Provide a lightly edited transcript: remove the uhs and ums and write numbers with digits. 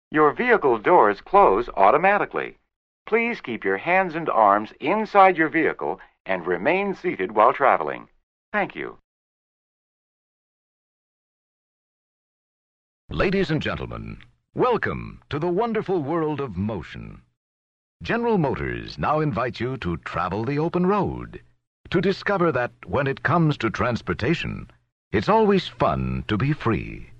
Your vehicle doors close automatically. Please keep your hands and arms inside your vehicle and remain seated while traveling. Thank you. Ladies and gentlemen, welcome to the wonderful world of motion. General Motors now invites you to travel the open road, to discover that when it comes to transportation, it's always fun to be free.